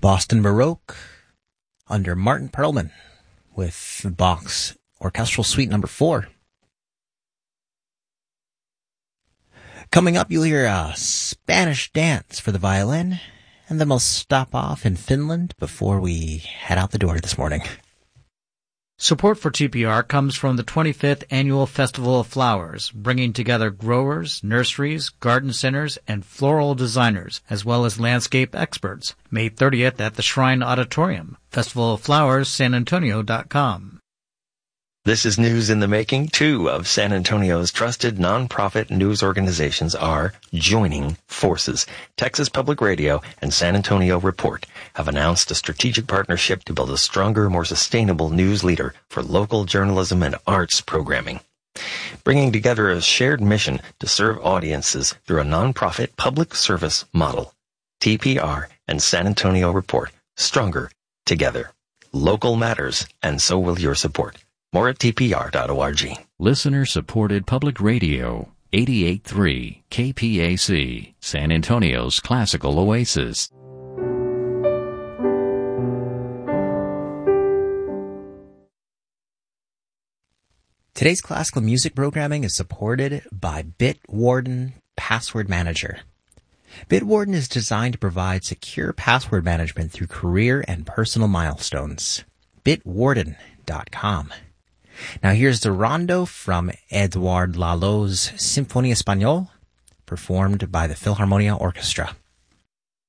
Boston Baroque under Martin Perlman with Bach's Orchestral Suite No. 4. Coming up, you'll hear a Spanish dance for the violin, and then we'll stop off in Finland before we head out the door this morning. Support for TPR comes from the 25th Annual Festival of Flowers, bringing together growers, nurseries, garden centers, and floral designers, as well as landscape experts. May 30th at the Shrine Auditorium. FestivalOfFlowersSanAntonio.com. This is news in the making. Two of San Antonio's trusted nonprofit news organizations are joining forces. Texas Public Radio and San Antonio Report have announced a strategic partnership to build a stronger, more sustainable news leader for local journalism and arts programming, bringing together a shared mission to serve audiences through a nonprofit public service model. TPR and San Antonio Report, stronger together. Local matters, and so will your support. More at tpr.org. Listener-supported public radio, 88.3 KPAC, San Antonio's classical oasis. Today's classical music programming is supported by Bitwarden Password Manager. Bitwarden is designed to provide secure password management through career and personal milestones. Bitwarden.com. Now here's the rondo from Edouard Lalo's Symphonie Espagnole, performed by the Philharmonia Orchestra.